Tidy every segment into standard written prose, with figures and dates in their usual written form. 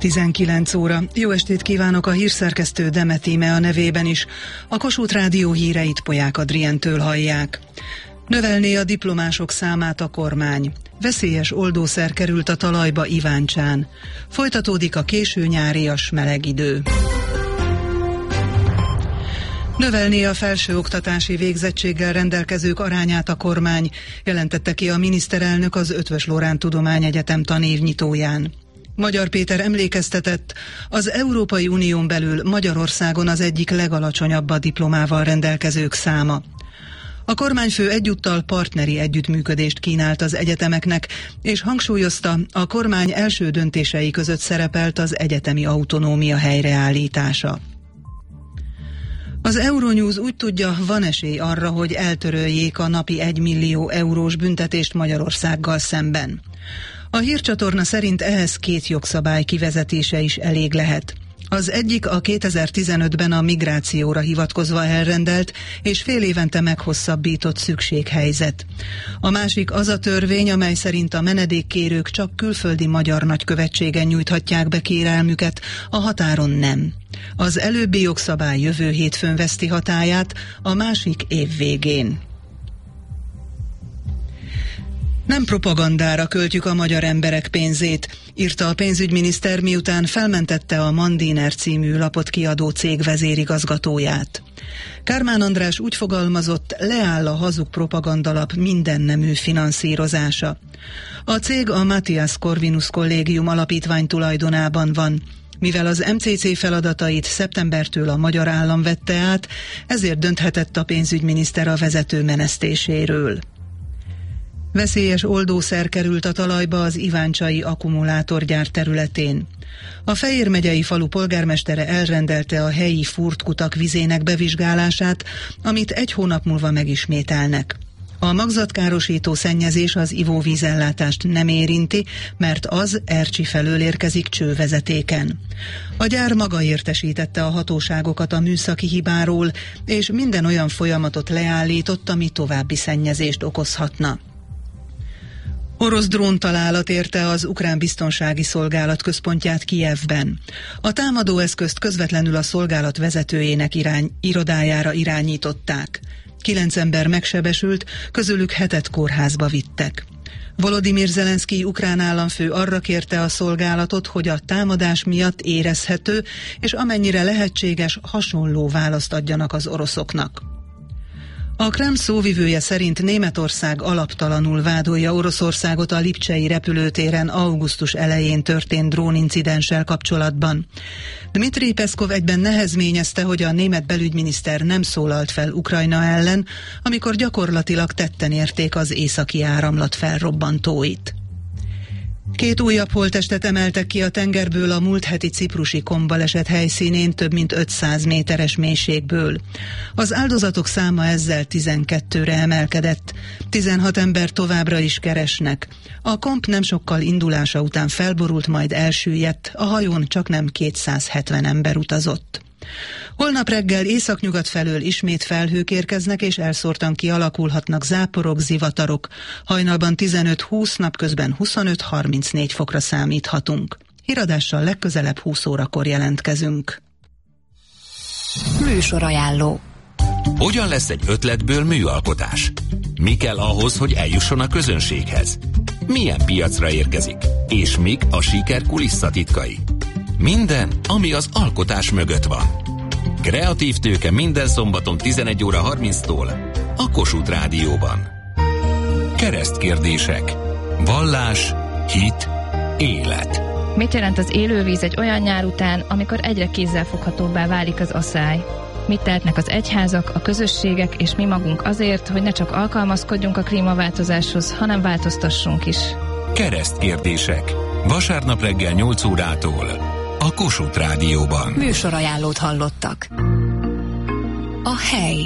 19 óra. Jó estét kívánok, a hírszerkesztő Demet Íme a nevében is. A Kossuth Rádió híreit Polyák Adrientől hallják. Növelné a diplomások számát a kormány. Veszélyes oldószer került a talajba Iváncsán. Folytatódik a késő nyárias meleg idő. Növelné a felsőoktatási végzettséggel rendelkezők arányát a kormány, jelentette ki a miniszterelnök az Eötvös Loránd Tudományegyetem tanévnyitóján. Magyar Péter emlékeztetett, az Európai Unión belül Magyarországon az egyik legalacsonyabb a diplomával rendelkezők száma. A kormányfő egyúttal partneri együttműködést kínált az egyetemeknek, és hangsúlyozta, a kormány első döntései között szerepelt az egyetemi autonómia helyreállítása. Az Euronews úgy tudja, van esély arra, hogy eltöröljék a napi 1 millió eurós büntetést Magyarországgal szemben. A hírcsatorna szerint ehhez 2 jogszabály kivezetése is elég lehet. Az egyik a 2015-ben a migrációra hivatkozva elrendelt és fél évente meghosszabbított szükséghelyzet. A másik az a törvény, amely szerint a menedékkérők csak külföldi magyar nagykövetségen nyújthatják be kérelmüket, a határon nem. Az előbbi jogszabály jövő hétfőn veszti hatályát, a másik év végén. Nem propagandára költjük a magyar emberek pénzét, írta a pénzügyminiszter, miután felmentette a Mandiner című lapot kiadó cég vezérigazgatóját. Kármán András úgy fogalmazott, leáll a hazug propagandalap mindennemű finanszírozása. A cég a Matthias Corvinus Kollégium alapítvány tulajdonában van. Mivel az MCC feladatait szeptembertől a magyar állam vette át, ezért dönthetett a pénzügyminiszter a vezető menesztéséről. Veszélyes oldószer került a talajba az iváncsai akkumulátorgyár területén. A Fejér megyei falu polgármestere elrendelte a helyi furtkutak vizének bevizsgálását, amit 1 hónap múlva megismételnek. A magzatkárosító szennyezés az ivóvízellátást nem érinti, mert az Ercsi felől érkezik csővezetéken. A gyár maga értesítette a hatóságokat a műszaki hibáról, és minden olyan folyamatot leállított, ami további szennyezést okozhatna. Orosz dróntalálat érte az ukrán biztonsági szolgálat központját Kijevben. A támadóeszközt közvetlenül a szolgálat vezetőjének irodájára irányították. 9 ember megsebesült, közülük 7-et kórházba vittek. Volodymyr Zelenszkij ukrán államfő arra kérte a szolgálatot, hogy a támadás miatt érezhető, és amennyire lehetséges, hasonló választ adjanak az oroszoknak. A Kreml szóvivője szerint Németország alaptalanul vádolja Oroszországot a lipcsei repülőtéren augusztus elején történt drónincidenssel kapcsolatban. Dmitri Peszkov egyben nehezményezte, hogy a német belügyminiszter nem szólalt fel Ukrajna ellen, amikor gyakorlatilag tetten érték az északi áramlat felrobbantóit. 2 újabb holttestet emeltek ki a tengerből a múlt heti ciprusi kombaleset helyszínén több mint 500 méteres mélységből. Az áldozatok száma ezzel 12-re emelkedett. 16 ember továbbra is keresnek. A komp nem sokkal indulása után felborult, majd elsüllyedt, a hajón csaknem 270 ember utazott. Holnap reggel északnyugat felől ismét felhők érkeznek, és elszórtan kialakulhatnak záporok, zivatarok. Hajnalban 15-20, napközben 25-34 fokra számíthatunk. Híradással legközelebb 20 órakor jelentkezünk. Műsorajánló. Hogyan lesz egy ötletből műalkotás? Mi kell ahhoz, hogy eljusson a közönséghez? Milyen piacra érkezik? És mik a siker kulisszatitkai? Minden, ami az alkotás mögött van. Kreatív tőke minden szombaton 11 óra 30-tól a Kossuth Rádióban. Keresztkérdések. Vallás, hit, élet. Mit jelent az élővíz egy olyan nyár után, amikor egyre kézzelfoghatóbbá válik az asszály? Mit tehetnek az egyházak, a közösségek és mi magunk azért, hogy ne csak alkalmazkodjunk a klímaváltozáshoz, hanem változtassunk is? Keresztkérdések. Vasárnap reggel 8 órától a Kossuth Rádióban. Műsorajánlót hallottak. A hely.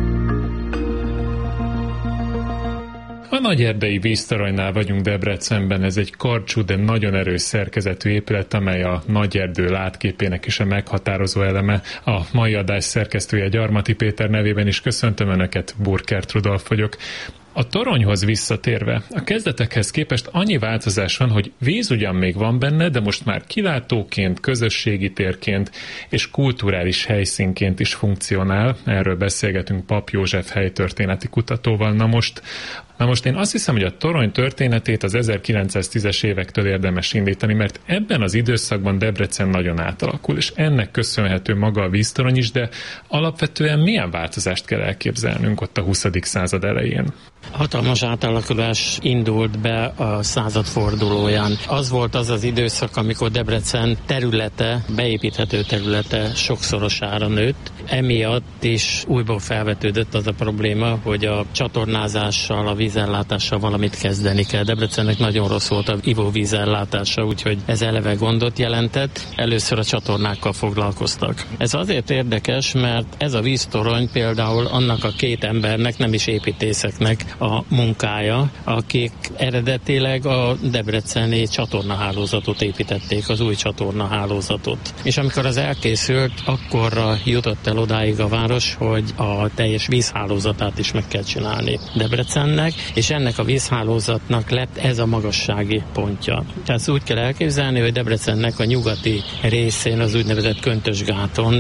A Nagyerdei víztaranynál vagyunk Debrecenben, ez egy karcsú, de nagyon erős szerkezetű épület, amely a Nagyerdő látképének is a meghatározó eleme. A mai adás szerkesztője Gyarmati Péter nevében is köszöntöm Önöket, Burkert Rudolf vagyok. A toronyhoz visszatérve, a kezdetekhez képest annyi változás van, hogy víz ugyan még van benne, de most már kilátóként, közösségi térként és kulturális helyszínként is funkcionál. Erről beszélgetünk Papp József helytörténeti kutatóval. Na most én azt hiszem, hogy a torony történetét az 1910-es évektől érdemes indítani, mert ebben az időszakban Debrecen nagyon átalakul, és ennek köszönhető maga a víztorony is, de alapvetően milyen változást kell elképzelnünk ott a 20. század elején? Hatalmas átalakulás indult be a századfordulóján. Az volt az az időszak, amikor Debrecen területe, beépíthető területe sokszorosára nőtt. Emiatt is újból felvetődött az a probléma, hogy a csatornázással, a vízellátással valamit kezdeni kell. Debrecennek nagyon rossz volt a ivóvízellátása, úgyhogy ez eleve gondot jelentett. Először a csatornákkal foglalkoztak. Ez azért érdekes, mert ez a víztorony például annak a két embernek, nem is építészeknek a munkája, akik eredetileg a debreceni csatornahálózatot építették, az új csatornahálózatot. És amikor az elkészült, akkorra jutott el odáig a város, hogy a teljes vízhálózatát is meg kell csinálni Debrecennek, és ennek a vízhálózatnak lett ez a magassági pontja. Tehát úgy kell elképzelni, hogy Debrecennek a nyugati részén, az úgynevezett Köntösgáton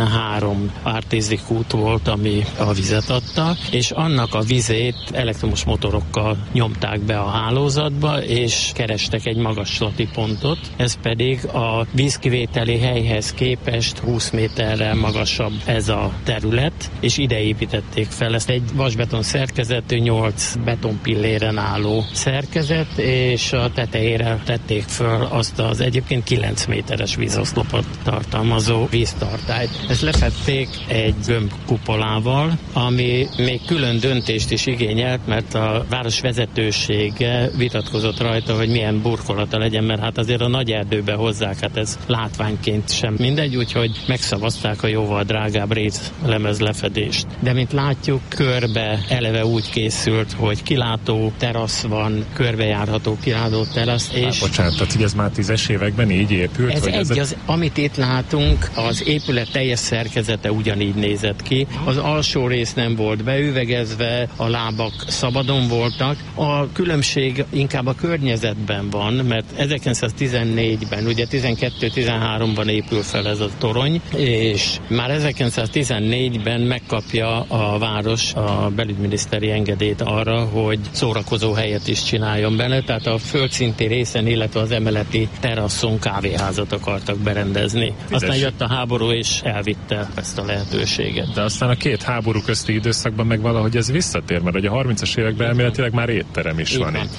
13 ártézik út volt, ami a vizet adta, és annak a vizét elektromos motorokkal nyomták be a hálózatba, és kerestek egy magaslati pontot. Ez pedig a vízkivételi helyhez képest 20 méterrel magasabb ez a terület, és ide építették fel. Ezt egy vasbeton szerkezetű, 8 betonpilléren álló szerkezet, és a tetejére tették föl azt az egyébként 9 méteres vízoszlopot tartalmazó víztartályt. Ezt lefedték egy gömbkupolával, ami még külön döntést is igényelt, mert a város vezetősége vitatkozott rajta, hogy milyen burkolata legyen, mert hát azért a nagy erdőbe hozzák, hát ez látványként sem mindegy, úgyhogy megszavazták a jóval drágább rézlemez lefedést. De mint látjuk, körbe eleve úgy készült, hogy kilátó terasz van, körbejárható kilátó terasz, és... Bocsánat, tehát ez már 10-es években így épült? Ez amit itt látunk, az épület teljes szerkezete ugyanígy nézett ki. Az alsó rész nem volt beüvegezve, a lábak szabadon voltak. A különbség inkább a környezetben van, mert 1914-ben, ugye 12-13-ban épül fel ez a torony, és már 1914-ben megkapja a város a belügyminiszteri engedélyt arra, hogy szórakozó helyet is csináljon benne, tehát a földszinti részen, illetve az emeleti teraszon kávéházat akartak berendezni. Aztán jött a háború, és elvitte ezt a lehetőséget. De aztán a két háború közti időszakban meg valahogy ez visszatér, mert ugye a 30-as években elméletileg már étterem is van itt.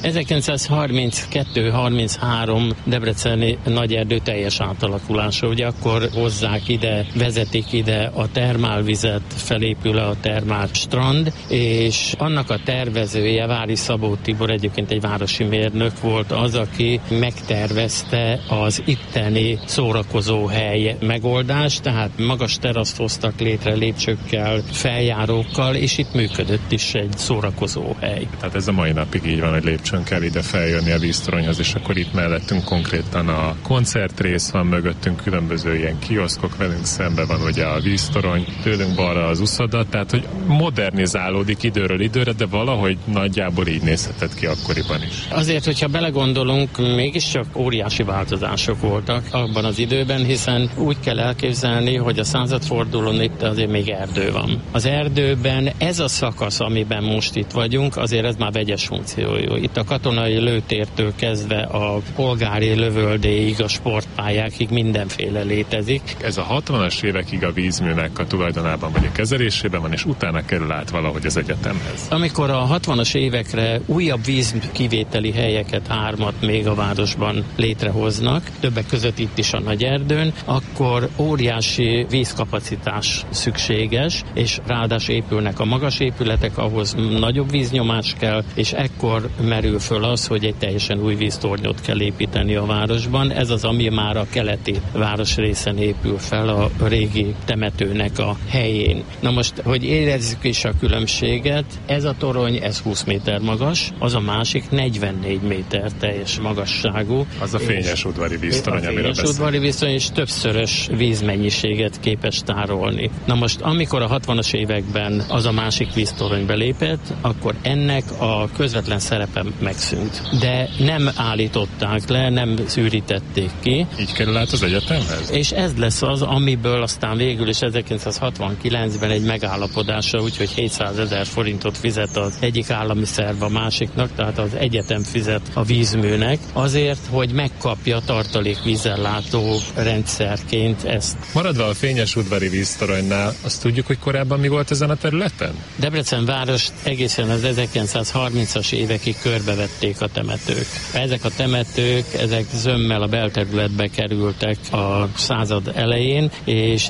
1932-33 debreceni Nagyerdő teljes átalakulása, ugye akkor hozzák ide, vezetik ide a termálvizet, felépül a termálstrand, és annak a tervezője, Vári Szabó Tibor, egyébként egy városi mérnök volt az, aki megtervezte az itteni szórakozóhely megoldást, tehát magas teraszt hoztak létre lépcsőkkel, feljárókkal, és itt működött is egy szórakozóhely. Tehát ez a mai napig így van, hogy lépcsőn kell ide feljönni a víztoronyhoz, és akkor itt mellettünk konkrétan a koncertrész van, mögöttünk különböző ilyen kioszkok, velünk szembe van ugye a víztorony, tőlünk balra az uszoda, tehát hogy modernizálódik időről időre, de valahogy nagyjából így nézhetett ki akkoriban is. Azért, hogyha belegondolunk, mégiscsak óriási változások voltak abban az időben, hiszen úgy kell elképzelni, hogy a századfordulón itt azért még erdő van. Az erdőben ez a szakasz, amiben most itt vagyunk, azért ez már vegyes funkciójú. Itt a katonai lőtértől kezdve a polgári lövöldéig, a sportpályákig mindenféle létezik. Ez a 60-as évekig a vízműnek a tulajdonában vagy a kezelésében van, és utána kerül át valahogy az egyetemhez. Amikor a 60-as évekre újabb vízkivételi helyeket, 3 még a városban létrehoznak, többek között itt is a Nagyerdőn, akkor óriási vízkapacitás szükséges, és ráadásul épülnek a magas épületek, ahhoz nagyobb víznyomás kell, és ekkor merül föl az, hogy egy teljesen új víztornyot kell építeni a városban. Ez az, ami már a keleti városrészen épül fel, a régi temetőnek a helyén. Na most, hogy érezzük is a különbséget, ez a torony, ez 20 méter magas, az a másik 44 méter teljes magasságú. Az a fényes udvari víztorony, amiről beszél. Fényes udvari víztorony, és többszörös vízmennyiséget képes tárolni. Na most, amikor a 60-as években az a másik víztorony belépett, akkor ennek a közvetlen szerepe megszűnt. De nem állították le, nem szűrítették ki. Így kerül át az egyetemhez? És ez lesz az, amiből aztán végül is 1969-ben egy megállapodásra, úgyhogy 700 000 forintot fizet az egyik állami szerv a másiknak, tehát az egyetem fizet a vízműnek, azért, hogy megkapja tartalékvízellátó rendszerként ezt. Maradva a fényes udvari víztoronynál, azt tudjuk, hogy korábban mi volt ezen a területen? Debrecen város egészen az 1930-as évekig körbevették a temetők. Ezek a temetők, ezek zömmel a belterületbe kerültek a század elején, és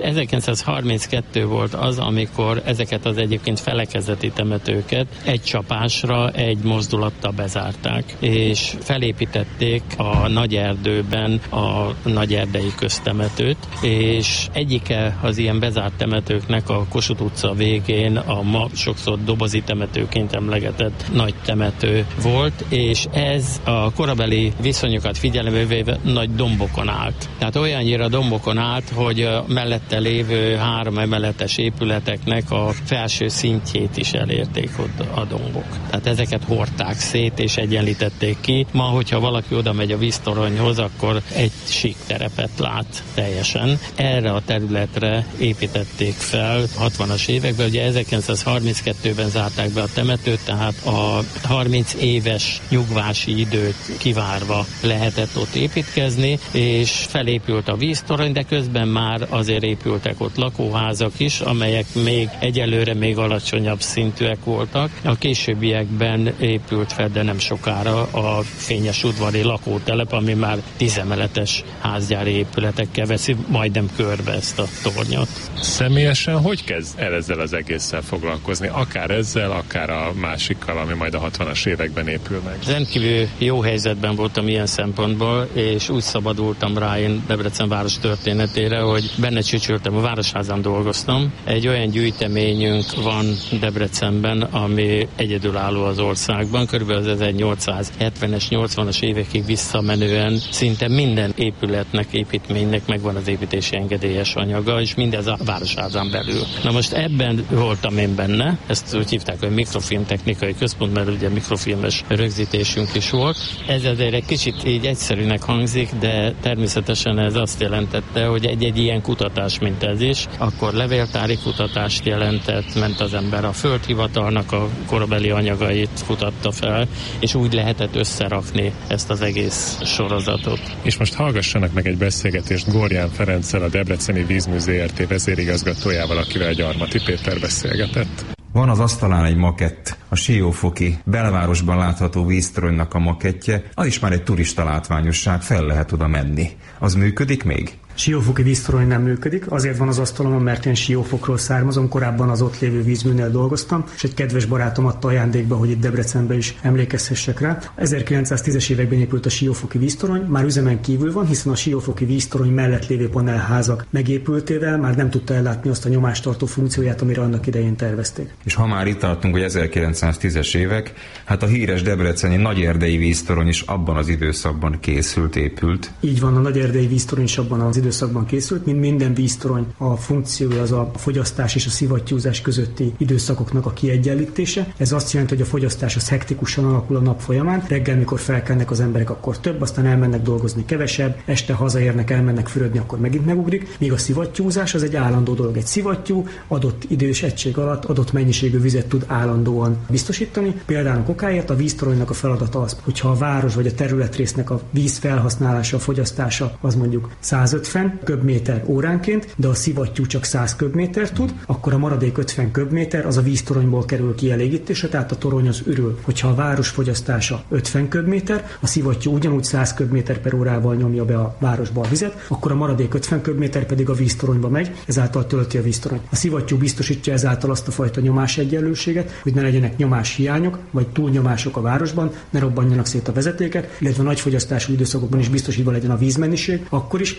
1932 volt az, amikor ezeket az egyébként felekezeti temetőket egy csapásra, egy mozdulattal bezárták, és felépítették a Nagyerdőben a Nagyerdei köztemetőt, és egyike az ilyen bezárt temetőknek a Kossuth utca végén a ma sokszor dobozi temetőként emlegetett nagy temető volt, és ez a korabeli viszonyokat figyelembe véve nagy dombokon állt. Tehát olyannyira dombokon állt, hogy a mellette lévő 3 emeletes épületeknek a felső szintjét is elérték ott a dombok. Tehát ezeket hordták szét és egyenlítették ki. Ma, hogyha valaki oda megy a víztoronyhoz, akkor egy sík terepet lát teljesen. Erre a területre építették fel 60-as években, ugye 1932-ben zárták be a temetőt, tehát a 30 éves nyugvási időt kivárva lehetett ott építkezni, és felépült a víztorony, de közben már azért épültek ott lakóházak is, amelyek még egyelőre még alacsonyabb szintűek voltak. A későbbiekben épült fel, de nem sokára a fényes udvari lakótelep, ami már 10 emeletes házgyári épületekkel veszi majdnem körbe ezt a tornyot. Személyesen hogy kezd el ezzel az egésszel foglalkozni? Akár ezzel, akár a másikkal, ami majd a 60-as években épül meg. Rendkívül jó helyzetben voltam ilyen szempontból, és úgy szabadultam rá én Debrecen város történetére, hogy benne csücsültem, a Városházán dolgoztam. Egy olyan gyűjteményünk van Debrecenben, ami egyedülálló az országban, körülbelül az 1870-es, 80-as évekig visszamenően szinte minden épületnek, építménynek megvan az építési engedélyes anyaga, és mindez a Városházán belül. Na most ebben voltam én benne, ezt úgy hívták, hogy mikrofilmtechnikai központ, mert ugye mikrofilmes rögzítésünk is volt. Ez azért egy kicsit így egyszerűnek hangzik, de természetesen ez azt jelentette, hogy egy ilyen kutatás, mint ez is, akkor levéltári kutatást jelentett, ment az ember a földhivatalnak a korabeli anyagait kutatta fel, és úgy lehetett összerakni ezt az egész sorozatot. És most hallgassanak meg egy beszélgetést Gorján Ferenccel, a Debreceni Vízmű Zrt. Vezérigazgatójával, akivel Gyarmati Péter beszélgetett. Van az asztalán egy makett, a Siófoki belvárosban látható víztoronynak a makettje, az is már egy turista látványosság, fel lehet oda menni. Az működik még? Siófoki víztorony nem működik, azért van az asztalomon, mert én Siófokról származom, korábban az ott lévő vízműnél dolgoztam, és egy kedves barátom adta ajándékba, hogy itt Debrecenben is emlékezhessek rá. 1910-es években épült a Siófoki víztorony, már üzemen kívül van, hiszen a Siófoki víztorony mellett lévő panelházak megépültével már nem tudta ellátni azt a nyomástartó funkcióját, amire annak idején tervezték. És ha már itt tartunk, hogy 1910-es évek, hát a híres debreceni Nagyerdei víztorony is abban az időszakban készült, épült. Így van, a Nagyerdei víztorony is abban az időszakban készült, mint minden víztorony, a funkciója az a fogyasztás és a szivattyúzás közötti időszakoknak a kiegyenlítése. Ez azt jelenti, hogy a fogyasztás az hektikusan alakul a nap folyamán. Reggel, mikor felkelnek az emberek, akkor több, aztán elmennek dolgozni kevesebb, este hazaérnek, elmennek fürödni, akkor megint megugrik. Míg a szivattyúzás az egy állandó dolog. Egy szivattyú adott idős egység alatt adott mennyiségű vizet tud állandóan biztosítani. Például okáért a víztoronynak a feladata az, hogyha a város vagy a területrésznek a víz felhasználása, a fogyasztása az mondjuk 150 köbméter óránként, de a szivattyú csak 100 köbméter tud, akkor a maradék 50 köbméter az a víztoronyból kerül kielégítésre, tehát a torony az ürül. Hogyha a város fogyasztása 50 köbméter, a szivattyú ugyanúgy 100 köbméter per órával nyomja be a városba a vizet, akkor a maradék 50 köbméter pedig a víztoronyba megy, ezáltal tölti a víztorony. A szivattyú biztosítja ezáltal azt a fajta nyomás egyenlőséget, hogy ne legyenek nyomáshiányok, vagy túlnyomások a városban, ne robbanjanak szét a vezetékek, illetve nagy fogyasztású időszakokban is biztosítva legyen a vízmennyiség, akkor is, hogyha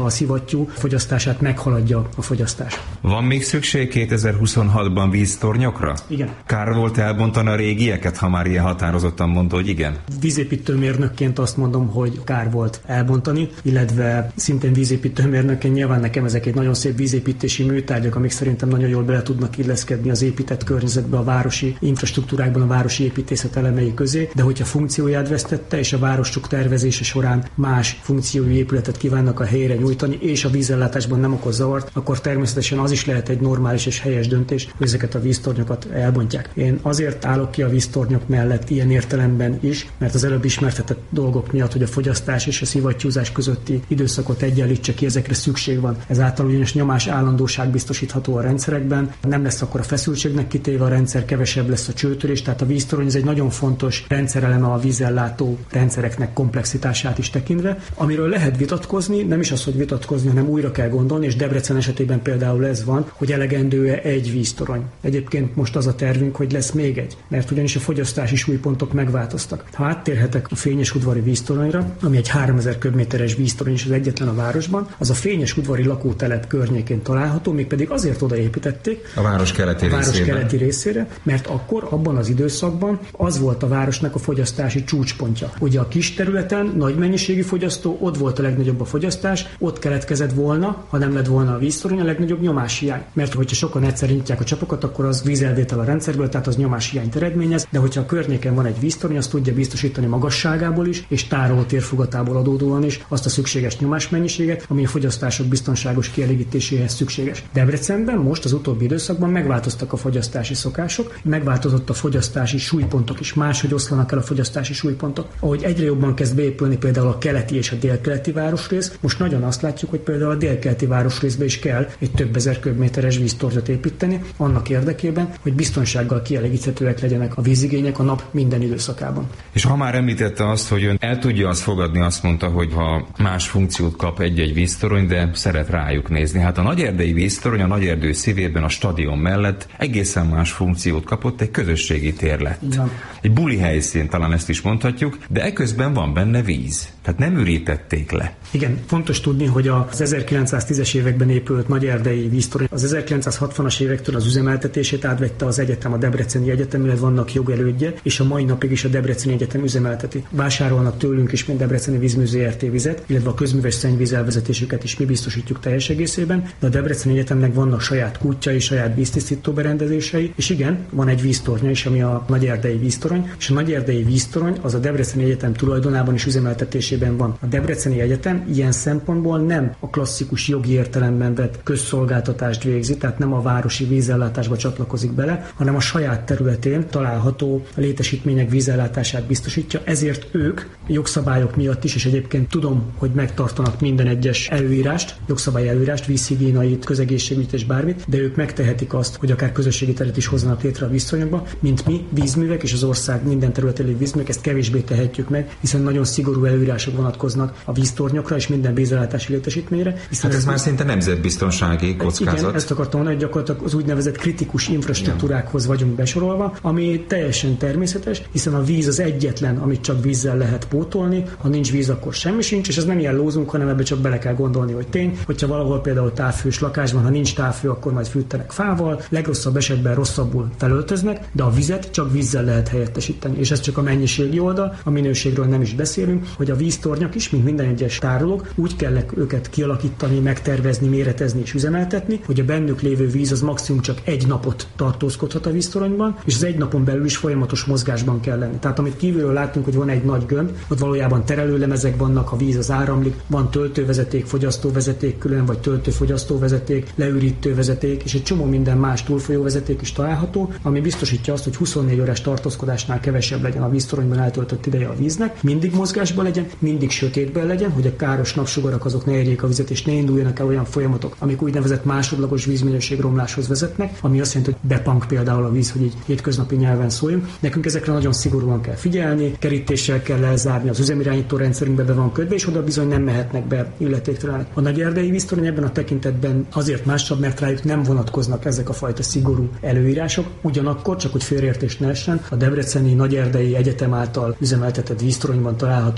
a szivattyú fogyasztását meghaladja a fogyasztás. Van még szükség 2026-ban víztornyokra? Igen. Kár volt elbontani a régieket, ha már ilyen határozottan mondta, hogy igen? Vízépítőmérnökként azt mondom, hogy kár volt elbontani, illetve szintén vízépítőmérnökként nyilván nekem ezek egy nagyon szép vízépítési műtárgyak, amik szerintem nagyon jól bele tudnak illeszkedni az épített környezetbe, a városi infrastruktúrákban, a városi építészet elemei közé, de hogyha funkcióját vesztette, és a városok tervezése során más funkciójú épületet kívánnak a helyére nyújtani, és a vízellátásban nem okoz zavart, akkor természetesen az is lehet egy normális és helyes döntés, hogy ezeket a víztornyokat elbontják. Én azért állok ki a víztornyok mellett ilyen értelemben is, mert az előbb ismertetett dolgok miatt, hogy a fogyasztás és a szivattyúzás közötti időszakot egyenlítse ki, ezekre szükség van. Ezáltal ugyanis nyomás állandóság biztosítható a rendszerekben, nem lesz akkor a feszültségnek kitéve a rendszer, kevesebb lesz a csőtörés, tehát a víztorony ez egy nagyon fontos rendszereleme a vízellátó rendszereknek komplexitását is tekintve, amiről lehet vitatkozni, nem is az, hogy vitatkozni, hanem újra kell gondolni, és Debrecen esetében például ez van, hogy elegendő-e egy víztorony. Egyébként most az a tervünk, hogy lesz még egy, mert ugyanis a fogyasztási súlypontok megváltoztak. Ha áttérhetek a Fényes-udvari víztoronyra, ami egy 3000 köbméteres víztorony és az egyetlen a városban, az a Fényes-udvari lakótelep környékén található, mégpedig azért odaépítették a város keleti részére, mert akkor abban az időszakban az volt a városnak a fogyasztási csúcspontja. Ugye a kis területen nagy mennyiségű fogyasztó, ott volt a legnagyobb a fogyasztás, ott keletkezett volna, ha nem lett volna a víztorony, a legnagyobb nyomáshiány. Mert hogyha sokan egyszer nyitják a csapokat, akkor az vízelvétel a rendszerből, tehát az nyomáshiányt eredményez, de hogyha a környéken van egy víztorony, azt tudja biztosítani magasságából is, és tárolótérfogatából adódóan is azt a szükséges nyomásmennyiséget, ami a fogyasztások biztonságos kielégítéséhez szükséges. Debrecenben most az utóbbi időszakban megváltoztak a fogyasztási szokások, megváltozott a fogyasztási súlypontok is, máshogy oszlanak el a fogyasztási súlypontok. Ahogy egyre jobban kezd beépülni például a keleti és a délkeleti városrész, most nagyon azt látjuk, hogy például a délkeleti városrészbe is kell egy több ezer köbméteres víztornyot építeni, annak érdekében, hogy biztonsággal kielégíthetőek legyenek a vízigények a nap minden időszakában. És ha már említette azt, hogy ön el tudja azt fogadni, azt mondta, hogy ha más funkciót kap egy-egy víztorony, de szeret rájuk nézni. Hát a Nagyerdei víztorony a Nagyerdő szívében a stadion mellett egészen más funkciót kapott, egy közösségi tér lett. Igen. Egy buli helyszín, talán ezt is mondhatjuk, de eközben van benne víz. Tehát nem ürítették le. Igen, fontos tudni, hogy az 1910-es években épült Nagyerdei víztorony az 1960-as évektől az üzemeltetését átvette az egyetem, a Debreceni Egyetem, illetve vannak jogelődje, és a mai napig is a Debreceni Egyetem üzemelteti. Vásárolnak tőlünk is, mint Debreceni Vízmű Zrt. Vizet, illetve a közműves szennyvíz elvezetésüket is mi biztosítjuk teljes egészében, de a Debreceni Egyetemnek vannak saját kútjai, saját víztisztító berendezései, és igen, van egy víztornya is, ami a Nagyerdei víztorony, és a Nagyerdei víztorony az a Debreceni Egyetem tulajdonában is üzemeltetésében van. A Debreceni Egyetem ilyen szempontból nem a klasszikus jogi értelemben vett közszolgáltatást végzi, tehát nem a városi vízellátásba csatlakozik bele, hanem a saját területén található létesítmények vízellátását biztosítja, ezért ők jogszabályok miatt is, és egyébként tudom, hogy megtartanak minden egyes előírást, jogszabály előírást, vízhigiénait, közegészségügyt és bármit, de ők megtehetik azt, hogy akár közösségi teret is hozzanak létre a víztornyokba, mint mi vízművek és az ország minden területén lévő vízművek, ezt kevésbé tehetjük meg, hiszen nagyon szigorú előírások vonatkoznak a víztornyokra és minden vízellátási létesítményre. Hát ez már szinte nemzetbiztonsági kockázat. Igen, ezt akartam mondani, hogy gyakorlatilag az úgynevezett kritikus infrastruktúrákhoz vagyunk besorolva, ami teljesen természetes, hiszen a víz az egyetlen, amit csak vízzel lehet pótolni, ha nincs víz, akkor semmi sincs, és ez nem ilyen lózunk, hanem ebbe csak bele kell gondolni, hogy tény, hogyha valahol például távfős lakásban, ha nincs távfő, akkor majd fűtenek fával, legrosszabb esetben rosszabbul felöltöznek, de a vizet csak vízzel lehet helyettesíteni. És ez csak a mennyiségi oldal, a minőségről nem is beszélünk, hogy a víztornyok is, mint minden egyes tárolók, úgy kell őket kialakítani, megtervezni, méretezni és üzemeltetni, hogy a bennük lévő víz az maximum csak egy napot tartózkodhat a víztoronyban, és az egy napon belül is folyamatos mozgásban kell lenni. Tehát amit kívülről látunk, hogy van egy nagy gömb, ott valójában terelőlemezek vannak, a víz az áramlik, van töltővezeték, fogyasztóvezeték külön, vagy töltő-fogyasztóvezeték, leürítővezeték, és egy csomó minden más túlfolyóvezeték is található, ami biztosítja azt, hogy 24 órás tartózkodásnál kevesebb legyen a víztoronyban eltöltött ideje a víznek, mindig mozgásban legyen, mindig sötétben legyen, hogy a káros napsugarak azok ne érjék a vizet, és ne induljanak el olyan folyamatok, amik úgynevezett másodlagos vízminőségromláshoz vezetnek, ami azt jelenti, hogy bepank például a víz, hogy így hétköznapi nyelven szóljunk. Nekünk ezekre nagyon szigorúan kell figyelni, kerítéssel kell elzárni, az üzemirányító rendszerünkbe be van kötve, és oda bizony nem mehetnek be illetéktelenek. A Nagyerdei víztorony ebben a tekintetben azért másabb, mert rájuk nem vonatkoznak ezek a fajta szigorú előírások. Ugyanakkor, csak hogy félreértés ne essen, a Debreceni Nagyerdei Egyetem által üzemeltetett víztoronyban található ivóvíz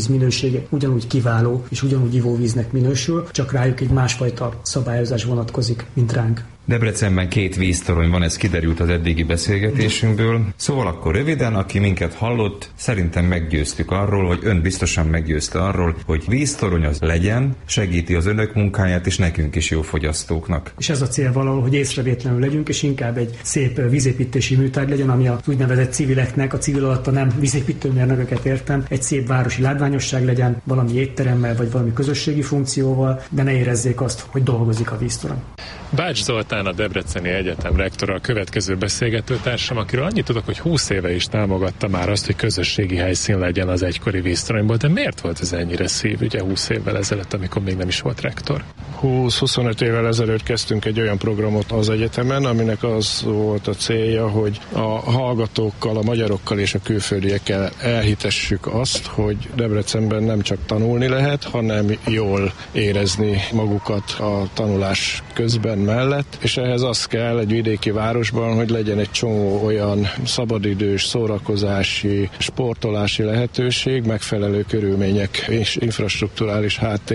ivóvíz minősége ugyanúgy kiváló és ugyanúgy ivóvíznek minősül, csak rájuk egy másfajta szabályozás vonatkozik, mint ránk. Debrecenben 2 víztorony van, ez kiderült az eddigi beszélgetésünkből. Szóval akkor röviden, aki minket hallott, szerintem meggyőztük arról, vagy ön biztosan meggyőzte arról, hogy víztorony az legyen, segíti az önök munkáját, és nekünk is jó fogyasztóknak. És ez a cél valahol, hogy észrevétlenül legyünk, és inkább egy szép vízépítési műtárgy legyen, ami az úgynevezett civileknek, a civil alatt nem vízépítőmérnököket értem, egy szép városi látványosság legyen, valami étteremmel, vagy valami közösségi funkcióval, de ne érezzék azt, hogy dolgozik a víztorony. Bács Zoltán, a Debreceni Egyetem rektora, a következő beszélgetőtársam, akiről annyit tudok, hogy 20 éve is támogatta már azt, hogy közösségi helyszín legyen az egykori víztoronyból, de miért volt ez ennyire szívügye 20 évvel ezelőtt, amikor még nem is volt rektor? 20-25 évvel ezelőtt kezdtünk egy olyan programot az egyetemen, aminek az volt a célja, hogy a hallgatókkal, a magyarokkal és a külföldiekkel elhitessük azt, hogy Debrecenben nem csak tanulni lehet, hanem jól érezni magukat a tanulás közben mellett, és ehhez az kell egy vidéki városban, hogy legyen egy csomó olyan szabadidős, szórakozási, sportolási lehetőség, megfelelő körülmények és infrastrukturális háttér